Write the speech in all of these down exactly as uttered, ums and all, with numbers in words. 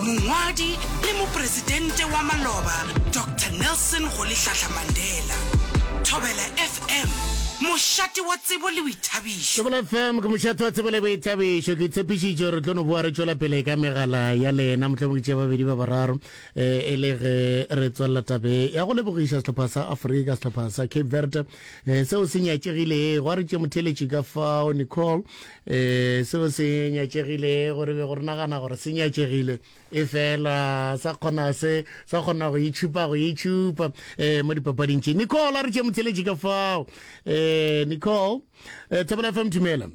mongwadi le mopresidente wa maloba Doctor Nelson Rolihlahla Mandela. Thobela F M, moshate wa tsebo le boithabišo. Thobela F M ke moshate wa tsebo le boithabišo. Ke tshepišitše re tlo no bua re tšwela pele ka megala ya lena mohlomongitše babedi ba bararo e le ge re tswela tabe ya go lebogiša sehlopha sa Afrika, sehlopha sa Cape Verde seo se nyatšegile go re tše motheletši ka fao Nicole seo se nyatšegile gore be gore nagana gore se nyatšegile e fela sa kgona se sa kgona go itšhupa go itšhupa mo dipapading tše. Nicole a re tše motheletši ka fao Nicole Thobela F M dumela.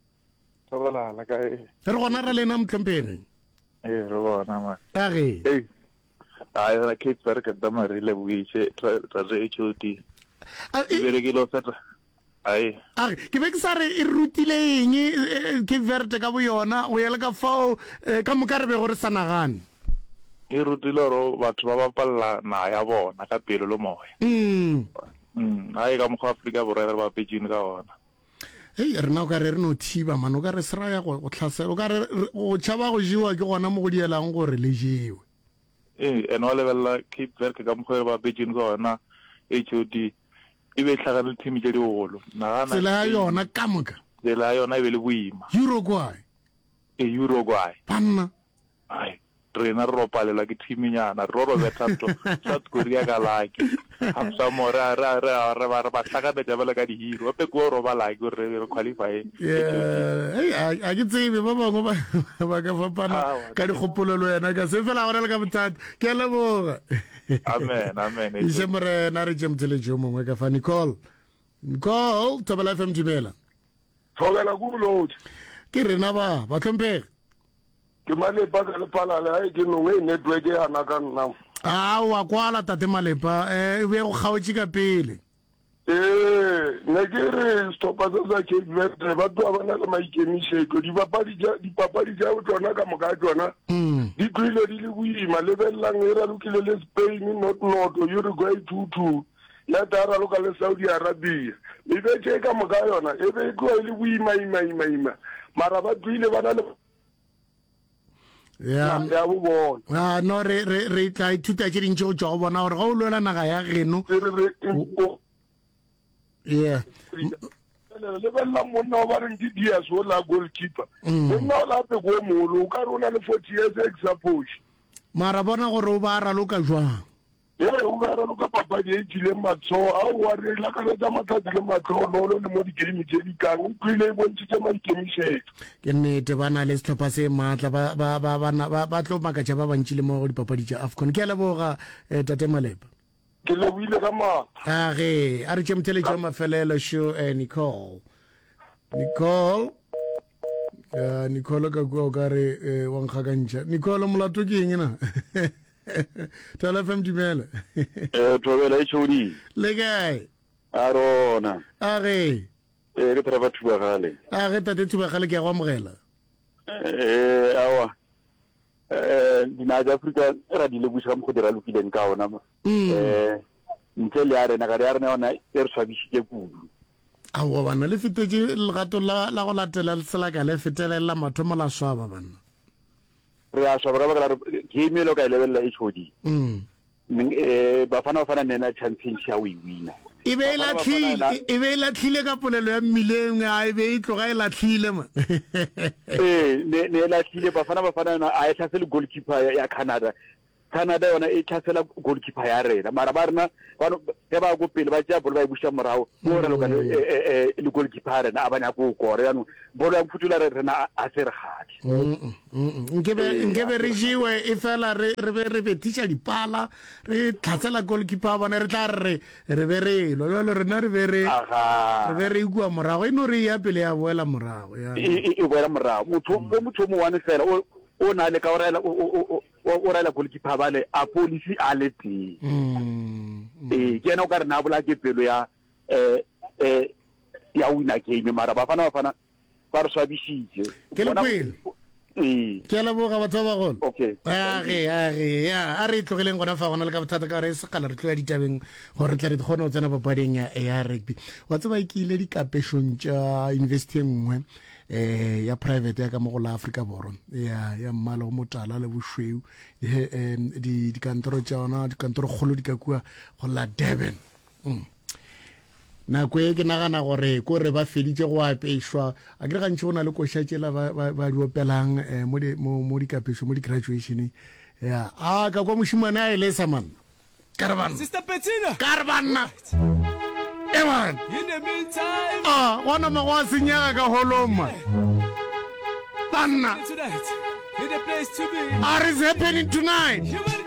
Thobela la kae re gona ra lena mtlhompeng eh re bona ma a ge eh ai la Cape Verde ka dama re le buitse tra re H O D bere ke lo feta ai a ke be ke sa re e rutileng Cape Verde ka bo yona o yela ka fao ka mokarebe gore sanagane e rutile ro batho ba ba palla na ya bona ka pelo lo moya mm mm ai ka mo Afrika bo re ba pejini ka ona. Hey, rena o ka re re no thiba man o ka re sera ya go tlhasela o ka re o tšhaba go jiwa ke gona mo go dielang gore le jiwe eh eno lebella Cape Verde ka mo ba pejini ka ona H O D e be tlhagana le team tše di golo nagana tsela ya yona ka moka tsela ya yona e be le boima Uruguay e Uruguay panna ai rena ro palela ke teaminyana ro ro bethato South Korea ka like hapsa mora ra ra ra ba ba tlaka be jabela ka di hero pe go ro ba like re re qualify yeah hey a ke tsebe ba bangwe ba ba ka fapana ka di kgopolelo yena ka se fela gore le ka bothata ke le boga amen amen e se more na re jemtele jo mongwe ka fa Nicole Nicole Thobela F M dumela Thobela ku load ke rena ba ba tlhompege ke male ba ka le pala le ai ke no nge network ya na ka nna ah wa kwala tate Malepa eh be go gaotsi ka pele eh ne ke re stopa za ke Verde ba twa bana le maikemišetšo di papadi ja di papadi ja o tsona ka moka tsona di tlile di le buima le bellang e ra lokile le Spain not not Uruguay two two ya dara lo ka le Saudi Arabia le be tše ka moka yona e be twa le buima ima ima ima mara ba tlile bana le ya ya bo bona ah no re re re tla ithuta tše dintši go tšwa go bona gore ga o lwela naga ya geno yeah le bella monna ba reng ke Diaz o la goalkeeper monna o la pe go molo ka rona le forty years exapush mara bona gore o ba raloka jwang e o ga raloka papa di ile matso a o re la ka tsa mathata le matlo no le mo di game tse di kang o tlile bo ntse ma ikemišetšo ke nnete bana le setlhopha se maatla ba ba ba ba ba tlo makatša ba bantši le mo go dipapadi tša AFCON ke a leboga tate Malepa ke le buile ka ma a ge a re tše motheletši wa mafelelo show Nicole Nicole ya Nicole ka kua o ka re wa nkgakantšha Nicole molato ke eng na Thobela F M dumela eh Thobela H O D le kae a rona a ge eh ke tra ba thuba gale a ge tate thuba gale ke ya go amogela eh awa eh dina ja Afrika ra di le buša mo go dira lokileng ka ona eh ntle le ya rena ga ya rena ona e re swabishitse kudu awa bana le fetetse legato la la go latela le selaka le fetelela mathomo la swaba bana re a swaba ba ka re game lo ka level la H O D mm eh ba fana fana nena championship ya wina e be la tlhile e be la tlhile ka polelo ya mmileng a e be e tloga e la tlhile ma eh ne ne la tlhile ba fana ba fana a e tlhasele goalkeeper ya Canada Canada yona e tlhasela goalkeeper ya rena mara ba rena ba ba go pele ba tša bolo ba e buša morago mo re lo ka le goalkeeper rena a banya go gore ya no bolo ya mfutula rena a se re gadi nkebe nkebe re jiwe e fela re re be re betisha dipala re tlhatsela goalkeeper bona re tla re re be re lo lo rena re be re re be re ikwa morago e no re ya pele ya boela morago ya e boela morago motho motho mo wane fela o na le ka orela o o ra la goalkeeper bale a policy a le teng eh ke no ka re na bola ke pelo ya eh eh ya wina game mara ba fana ba fana ba re swabishitse ke le pele eh ke la boga batho ba gona okay a ge a ge ya a re tlogeleng gona fa gona le ka bothata ka re se kala re tloya ditabeng gore tla re gone o tsena papadeng ya ya rugby wa tseba ikile dikapešong tša university nngwe eh ya private ya ka mo go la Africa borwa ya ya mmala go motala le bošweu em di di kantoro tša ona di kantoro kgolo di ka kua go la Durban mm. na kwe ke nagana gore ko re ba feditse go apešwa a ke gantse go na le koša tšela ba di opelang mo di kapešo mo di graduation ya a ka kwa mošimane a elesa man Karban Sister Bettina Karban Ewan in the meantime ah wana magwa senyaka ka holoma Banna tonight in the place to be what is happening tonight Human